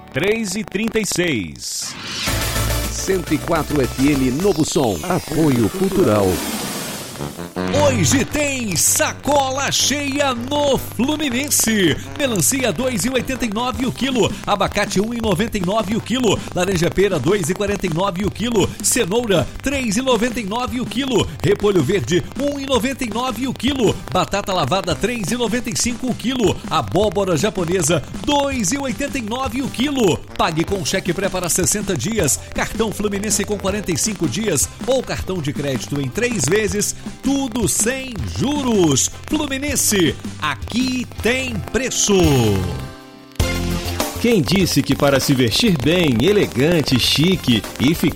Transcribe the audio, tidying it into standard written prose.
3h36. 104 FM Novo Som. Apoio Cultural. Hoje tem sacola cheia no Fluminense. Melancia 2,89 o quilo, abacate 1,99 o quilo, laranja pera 2,49 o quilo, cenoura 3,99 o quilo, repolho verde 1,99 o quilo, batata lavada 3,95 o quilo, abóbora japonesa 2,89 o quilo. Pague com cheque pré para 60 dias, cartão Fluminense com 45 dias ou cartão de crédito em 3 vezes, tudo sem juros. Fluminense, aqui tem preço. Quem disse que para se vestir bem, elegante, chique e ficar